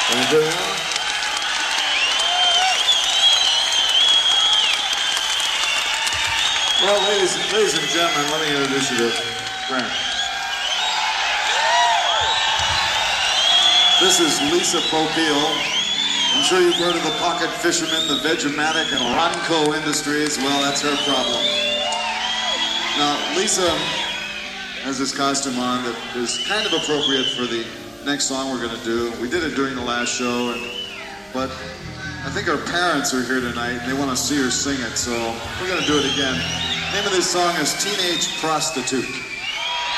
Thank you. Well, ladies and gentlemen, let me introduce you to Grant. This is Lisa Popeil. I'm sure you've heard of the Pocket Fisherman, the Vegematic, and Ronco Industries. Well, that's her problem. Now, Lisa has this costume on that is kind of appropriate for the next song we're going to do. We did it during the last show, but I think our parents are here tonight and they want to see her sing it, so we're going to do it again. The name of this song is Teenage Prostitute.